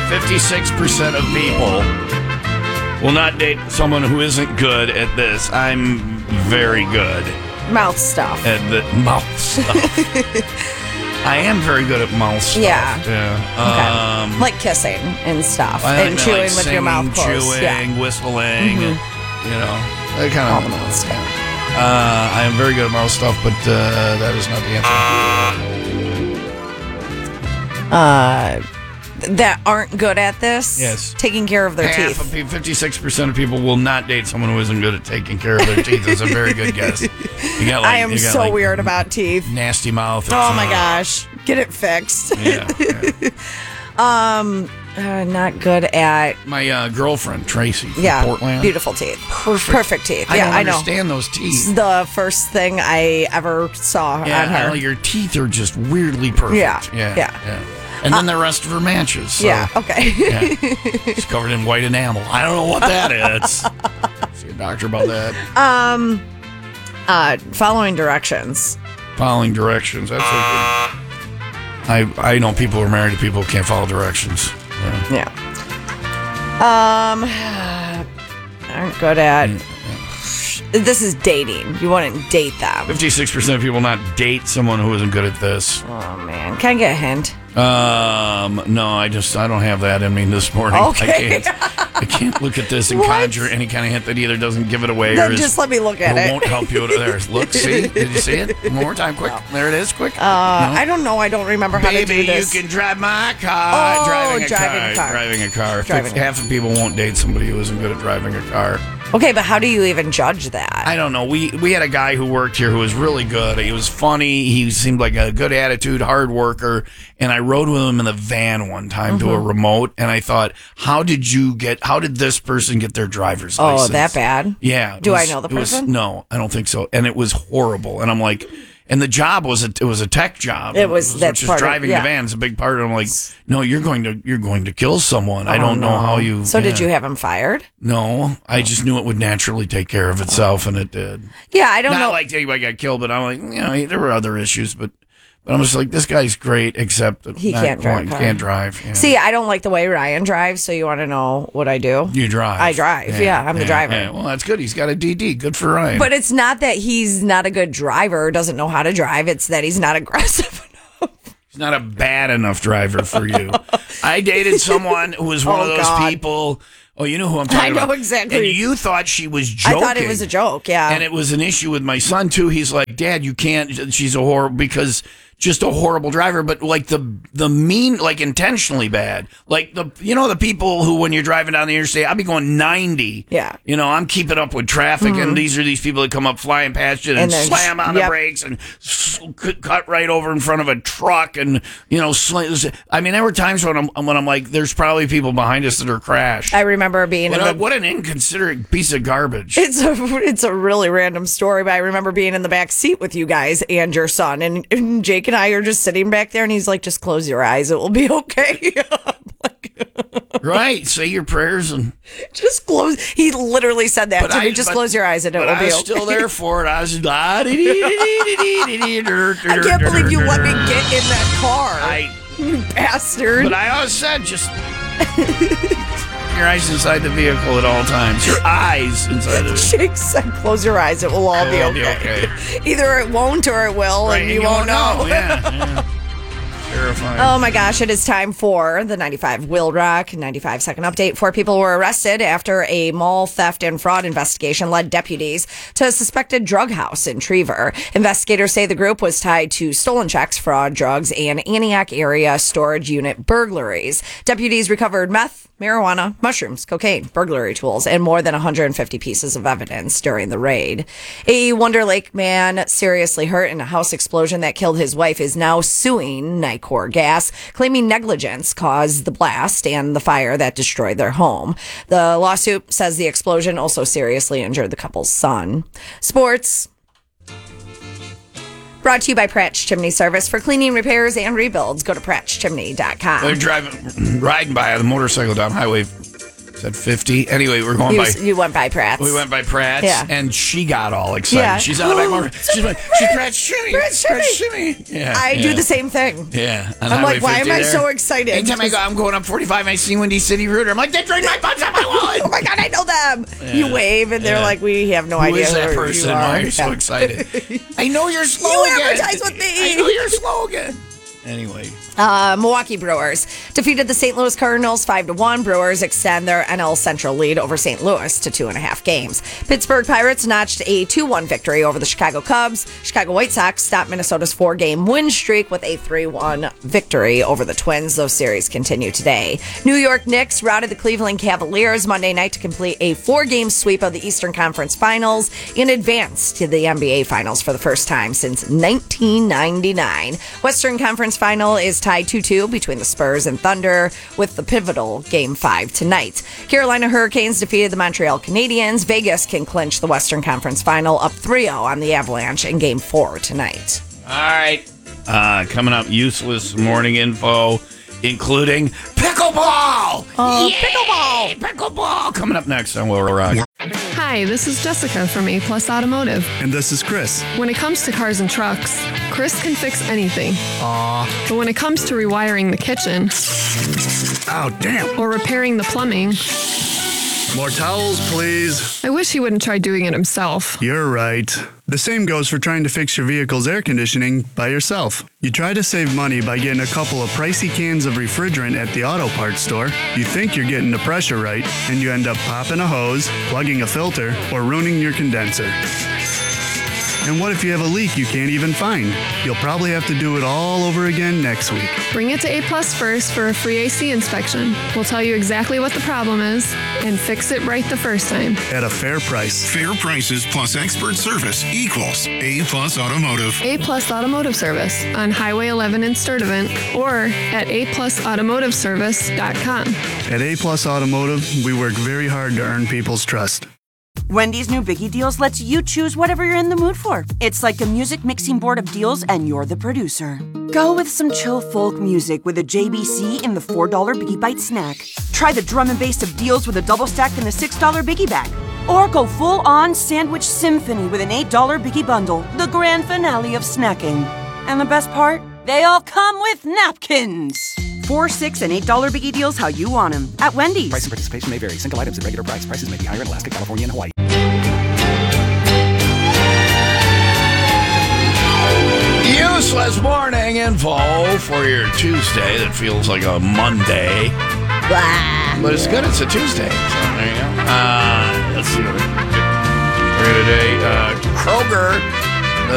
56% of people will not date someone who isn't good at this. I'm very good Mouth stuff. at the mouth stuff. I am very good at mouth stuff. Yeah. Yeah. Okay. Like kissing and stuff. I And like chewing like with your mouth singing, closed. chewing, whistling, and, that kind All of the mouth stuff. I am very good at mouth stuff, but that is not the answer. That aren't good at this. Yes. Taking care of their teeth. 56% of people will not date someone who isn't good at taking care of their teeth. That's a very good guess. You got I am so weird about teeth. Nasty mouth. Oh my gosh. Get it fixed. Yeah. Not good at. My girlfriend, Tracy, from Portland. Beautiful teeth. Perfect teeth. I Yeah, don't I know. understand those teeth. It's the first thing I ever saw on her. Your teeth are just weirdly perfect. Yeah. And then the rest of her matches. So, Yeah, okay. yeah. She's covered in white enamel. I don't know what that is. See a doctor about that. Following directions. Following directions. That's I know people who are married to people who can't follow directions. Yeah. Aren't good at. This is dating. You wouldn't date them. 56% of people not date someone who isn't good at this. Oh man, can I get a hint? No, I don't have that in me this morning. Okay. I can't look at this and conjure any kind of hint that either doesn't give it away Then or just let me look at it. won't help you. There, look, see, did you see it? One more time, quick. No. There it is, quick. I don't know. I don't remember how to do Baby, this. you can drive my car. Oh, Driving a driving car. a car. Driving a car. Driving. Half of people won't date somebody who isn't good at driving a car. Okay, but how do you even judge that? I don't know. We had a guy who worked here who was really good. He was funny. He seemed like a good attitude, hard worker. And I rode with him in the van one time to a remote, and I thought, how did this person get their driver's license? Oh, that bad? Yeah. Do I know the person? No, I don't think so. And it was horrible. And I'm like, and the job was a tech job. That's which is part of- driving yeah. the van is a big part of it. I'm like, no, you're going to kill someone. I don't know how you. So did you have him fired? No, I just knew it would naturally take care of itself, and it did. Yeah, I don't Not know. like anybody got killed, but I'm like, there were other issues, but I'm just like, this guy's great, except that He can't drive. Can't drive. Yeah. See, I don't like the way Ryan drives, so you want to know what I do? You drive. I drive. Yeah, I'm the driver. Yeah. Well, that's good. He's got a DD. Good for Ryan. But it's not that he's not a good driver or doesn't know how to drive. It's that he's not aggressive enough. He's not a bad enough driver for you. I dated someone who was one of those people. Oh, you know who I'm talking about. I know exactly. And you thought she was joking. I thought it was a joke, yeah. And it was an issue with my son, too. He's like, Dad, you can't. She's a horrible, because just a horrible driver, but like the mean, like intentionally bad. Like the people who, when you're driving down the interstate, I'll be going 90. Yeah. I'm keeping up with traffic, and these are these people that come up flying past you and then slam on the brakes and cut right over in front of a truck, and I mean, there were times when I'm like, there's probably people behind us that are crashed. I remember being what an inconsiderate piece of garbage. It's a really random story, but I remember being in the back seat with you guys and your son, and Jake and I are just sitting back there, and he's like, just close your eyes, it will be okay. Right, say your prayers and just close. He literally said that to me. Just close your eyes and it will be okay. I was still there for it. I was I can't believe you let me get in that car. You bastard. But I always said, just your eyes inside the vehicle at all times. Your eyes inside the vehicle. Jake said, close your eyes. It will all be okay. Either it won't or it will, and you won't know. Yeah. Terrifying. Oh my gosh, it is time for the 95 Will Rock 95 second update. 4 people were arrested after a mall theft and fraud investigation led deputies to a suspected drug house in Trevor. Investigators say the group was tied to stolen checks, fraud, drugs, and Antioch area storage unit burglaries. Deputies recovered meth, marijuana, mushrooms, cocaine, burglary tools, and more than 150 pieces of evidence during the raid. A Wonder Lake man seriously hurt in a house explosion that killed his wife is now suing Nicor Gas, claiming negligence caused the blast and the fire that destroyed their home. The lawsuit says the explosion also seriously injured the couple's son. Sports. Brought to you by Pratch Chimney Service. For cleaning, repairs, and rebuilds, go to PratchChimney.com. They're riding by on a motorcycle down Highway said 50. Anyway, we're going You went by Pratt's. We went by Pratt's, Yeah. and she got all excited. Yeah. She's on the back more. She's like, she's Pratt's Shimmy. Pratt's Shimmy. Yeah. I do the same thing. Yeah. On I'm Highway like, why 50 am I there. so excited? Anytime I'm going up 45 and I see Windy City Rooter, I'm like, they drained my butts out my wallet. Oh my God, I know them. You wave, and they're like, we have no Who idea is that who person? you are. Why are you so excited? I know your slogan. You advertise with me. I know your slogan. Anyway. Milwaukee Brewers defeated the St. Louis Cardinals 5-1. Brewers extend their NL Central lead over St. Louis to 2.5 games. Pittsburgh Pirates notched a 2-1 victory over the Chicago Cubs. Chicago White Sox stopped Minnesota's 4-game win streak with a 3-1 victory over the Twins. Those series continue today. New York Knicks routed the Cleveland Cavaliers Monday night to complete a 4-game sweep of the Eastern Conference Finals and advance to the NBA Finals for the first time since 1999. Western Conference Final is tied 2-2 between the Spurs and Thunder, with the pivotal Game 5 tonight. Carolina Hurricanes defeated the Montreal Canadiens. Vegas can clinch the Western Conference Final up 3-0 on the Avalanche in Game 4 tonight. All right. Coming up, useless morning info, including pickleball. Pickleball! Pickleball. Coming up next on Will Rock. Hi, this is Jessica from A Plus Automotive. And this is Chris. When it comes to cars and trucks, Chris can fix anything. But when it comes to rewiring the kitchen Oh, damn. or repairing the plumbing, More towels, please. I wish he wouldn't try doing it himself. You're right. The same goes for trying to fix your vehicle's air conditioning by yourself. You try to save money by getting a couple of pricey cans of refrigerant at the auto parts store. You think you're getting the pressure right, and you end up popping a hose, plugging a filter, or ruining your condenser. And what if you have a leak you can't even find? You'll probably have to do it all over again next week. Bring it to A Plus first for a free AC inspection. We'll tell you exactly what the problem is and fix it right the first time. At a fair price. Fair prices plus expert service equals A Plus Automotive. A Plus Automotive Service on Highway 11 in Sturtevant or at aplusautomotiveservice.com. At A Plus Automotive, we work very hard to earn people's trust. Wendy's new Biggie Deals lets you choose whatever you're in the mood for. It's like a music mixing board of deals, and you're the producer. Go with some chill folk music with a JBC in the $4 Biggie Bite snack. Try the drum and bass of deals with a double stack in the $6 Biggie Bag. Or go full-on sandwich symphony with an $8 Biggie Bundle, the grand finale of snacking. And the best part? They all come with napkins. $4, $6, and $8 Biggie Deals how you want them at Wendy's. Price and participation may vary. Single items at regular price. Prices may be higher in Alaska, California, and Hawaii. Useless morning info for your Tuesday that feels like a Monday. But it's good. It's a Tuesday. So there you go. Let's see what for you today. Kroger